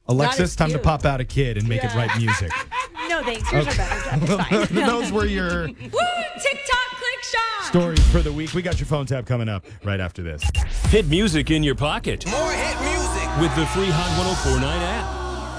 Alexis, time to pop out a kid and make it right music. No, thanks. Yours are better, Jeff. It's fine. Those were your Woo! TikTok click shot. stories for the week. We got your phone tab coming up right after this. Hit music in your pocket More hit music. with the free Hot 104.9 app.